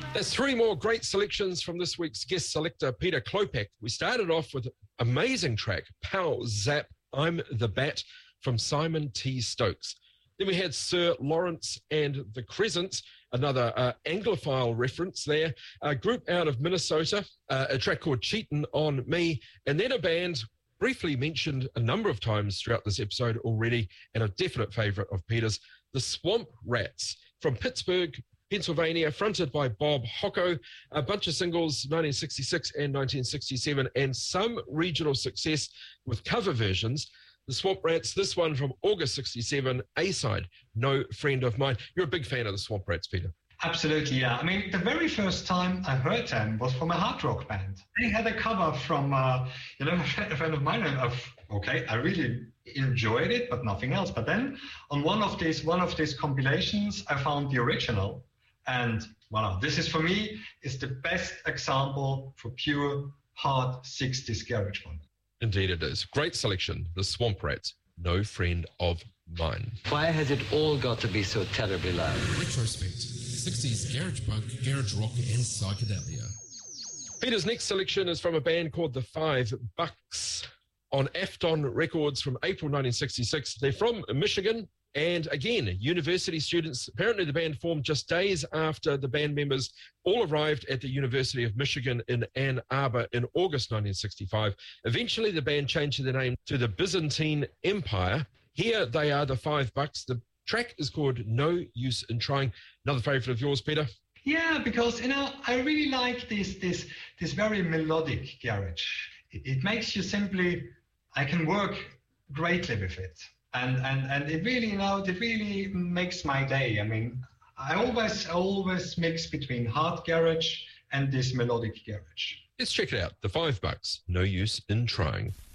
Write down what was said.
There's three more great selections from this week's guest selector, Peter Klopak. We started off with amazing track, Pow Zap, I'm the Bat, from Simon T. Stokes. Then we had Sir Lawrence and the Crescents, another Anglophile reference there, a group out of Minnesota, a track called Cheatin' on Me, and then a band briefly mentioned a number of times throughout this episode already, and a definite favourite of Peter's, the Swamp Rats, from Pittsburgh, Pennsylvania, fronted by Bob Hocko, a bunch of singles, 1966 and 1967, and some regional success with cover versions. The Swamp Rats, this one from August 67, A-side, No Friend of Mine. You're a big fan of the Swamp Rats, Peter. Absolutely, yeah. I mean, the very first time I heard them was from a hard rock band. They had a cover from, a friend of mine. Okay, I really enjoyed it, but nothing else. But then on one of these compilations, I found the original. And wow, this is, for me, is the best example for pure hard 60s garage punk. Indeed it is. Great selection. The Swamp Rats, No Friend of Mine. Why has it all got to be so terribly loud? Retrospect, 60s garage punk, garage rock and psychedelia. Peter's next selection is from a band called the Five Bucks on Afton Records from April 1966. They're from Michigan. And again, university students. Apparently the band formed just days after the band members all arrived at the University of Michigan in Ann Arbor in August 1965. Eventually the band changed their name to the Byzantine Empire. Here they are, the Five Bucks. The track is called No Use in Trying. Another favorite of yours, Peter? Yeah, because, I really like this very melodic garage. It makes you simply, I can work greatly with it. And it really, it really makes my day. I mean, I always mix between hard garage and this melodic garage. Let's check it out. The Five Bucks, No Use in Trying.